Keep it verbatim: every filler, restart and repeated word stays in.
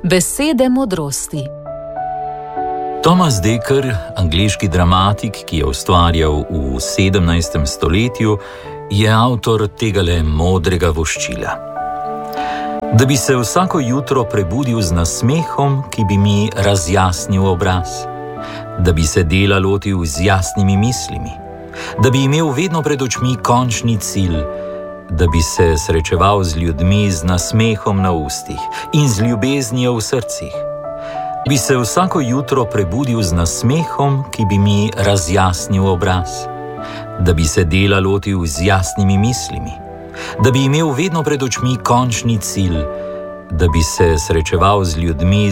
Besede modrosti. Thomas Dekker, angleški dramatik, ki je ustvarjal v sedemnajstem stoletju, je avtor tegale modrega voščila. Da bi se vsako jutro prebudil z nasmehom, ki bi mi razjasnil obraz. Da bi se dela lotil z jasnimi mislimi. Da bi imel vedno pred očmi končni cilj. Da bi se srečeval z ljudmi z nasmehom na ustih in z ljubeznijo v srcih. Bi se vsako jutro prebudil z nasmehom, ki bi mi razjasnil obraz. Da bi se dela lotil z jasnimi mislimi. Da bi imel vedno pred očmi končni cilj. Da bi se srečeval z ljudmi